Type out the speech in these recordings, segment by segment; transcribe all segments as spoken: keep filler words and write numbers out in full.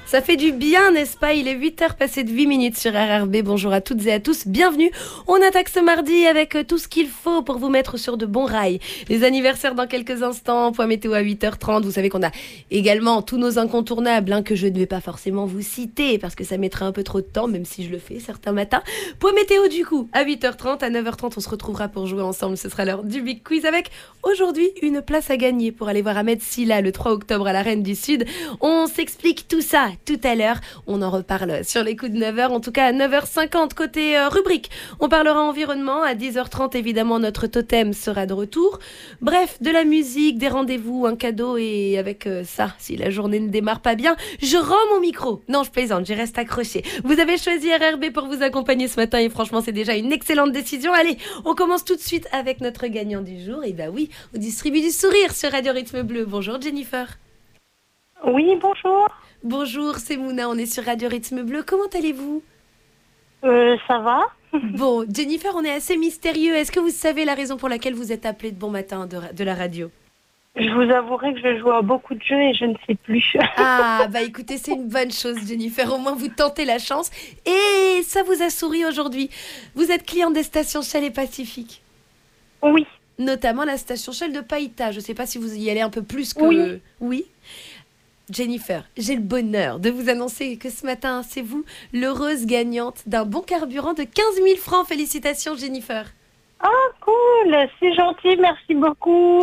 Ça fait du bien, n'est-ce pas? Il est huit heures passées de huit minutes sur R R B. Bonjour à toutes et à tous, bienvenue. On attaque ce mardi avec tout ce qu'il faut pour vous mettre sur de bons rails. Les anniversaires dans quelques instants, point météo à huit heures trente. Vous savez qu'on a également tous nos incontournables hein, que je ne vais pas forcément vous citer parce que ça mettrait un peu trop de temps, même si je le fais certains matins. Point météo du coup, à huit heures trente, à neuf heures trente, on se retrouvera pour jouer ensemble. Ce sera l'heure du Big Quiz avec aujourd'hui une place à gagner pour aller voir Ahmed Silla le trois octobre à la Reine du Sud. On s'explique tout ça tout à l'heure. On en reparle sur les coups de neuf heures. En tout cas, à neuf heures cinquante, côté euh, rubrique, on parlera environnement. À dix heures trente, évidemment, notre totem sera de retour. Bref, de la musique, des rendez-vous, un cadeau. Et avec euh, ça, si la journée ne démarre pas bien, je rends mon micro. Non, je plaisante, j'y reste accroché. Vous avez choisi R R B pour vous accompagner ce matin. Et franchement, c'est déjà une excellente décision. Allez, on commence tout de suite avec notre gagnant du jour. Et bah oui, on distribue du sourire sur Radio Rythme Bleu. Bonjour Jennifer. Oui, bonjour. Bonjour, c'est Mouna, on est sur Radio Rythme Bleu. Comment allez-vous? Euh, ça va? Bon, Jennifer, on est assez mystérieux. Est-ce que vous savez la raison pour laquelle vous êtes appelée de bon matin de, de la radio? Je vous avouerai que je joue à beaucoup de jeux et je ne sais plus. Ah, bah écoutez, c'est une bonne chose, Jennifer. Au moins, vous tentez la chance. Et ça vous a souri aujourd'hui. Vous êtes cliente des stations Shell et Pacifique. Oui. Notamment la station Shell de Païta. Je ne sais pas si vous y allez un peu plus que... Oui. Oui. Jennifer, j'ai le bonheur de vous annoncer que ce matin, c'est vous l'heureuse gagnante d'un bon carburant de quinze mille francs. Félicitations, Jennifer. Ah, cool, c'est gentil, merci beaucoup.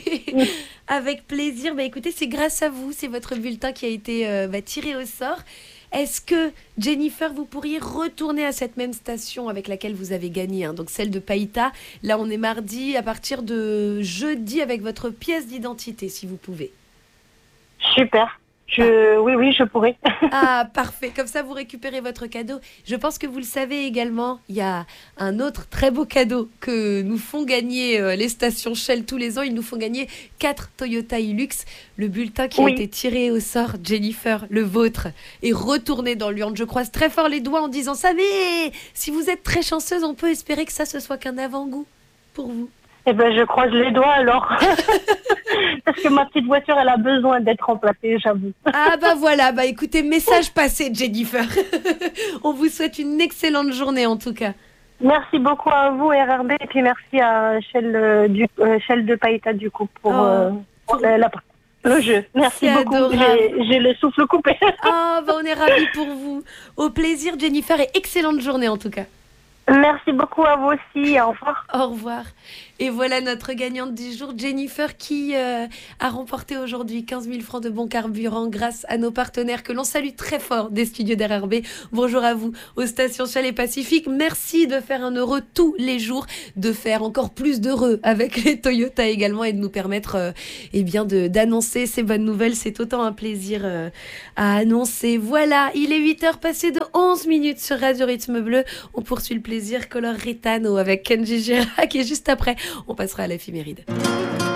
Avec plaisir. Bah, écoutez, c'est grâce à vous, c'est votre bulletin qui a été euh, bah, tiré au sort. Est-ce que, Jennifer, vous pourriez retourner à cette même station avec laquelle vous avez gagné, hein, donc celle de Païta. Là, on est mardi, à partir de jeudi, avec votre pièce d'identité, si vous pouvez. Super. Je... Oui, oui, je pourrais. Ah, parfait. Comme ça, vous récupérez votre cadeau. Je pense que vous le savez également, il y a un autre très beau cadeau que nous font gagner euh, les stations Shell tous les ans. Ils nous font gagner quatre Toyota Hilux. Le bulletin qui Oui. a été tiré au sort, Jennifer, le vôtre, est retourné dans l'urne. Je croise très fort les doigts en disant ça, mais si vous êtes très chanceuse, on peut espérer que ça, ce soit qu'un avant-goût pour vous. Eh ben, je croise les doigts alors. Parce que ma petite voiture, elle a besoin d'être remplacée, j'avoue. Ah bah voilà, bah écoutez, message passé, Jennifer. On vous souhaite une excellente journée en tout cas. Merci beaucoup à vous, R R B, et puis merci à Shell, euh, du, euh, Shell de Païta, du coup, pour, Oh. euh, pour euh, la, le jeu. Merci C'est beaucoup. adorable. J'ai, j'ai le souffle coupé. Ah bah on est ravis pour vous. Au plaisir, Jennifer, et excellente journée en tout cas. Merci beaucoup à vous aussi. Au revoir. Au revoir. Et voilà notre gagnante du jour, Jennifer, qui euh, a remporté aujourd'hui quinze mille francs de bon carburant grâce à nos partenaires que l'on salue très fort des studios d'R R B. Bonjour à vous, aux stations Shell et Pacifique. Merci de faire un heureux tous les jours, de faire encore plus d'heureux avec les Toyota également et de nous permettre euh, eh bien de, d'annoncer ces bonnes nouvelles. C'est autant un plaisir euh, à annoncer. Voilà, il est huit heures passées de onze minutes sur Radio Rythme Bleu. On poursuit le plaisir Color Ritano avec Kenji Girac et juste après, on passera à l'éphéméride.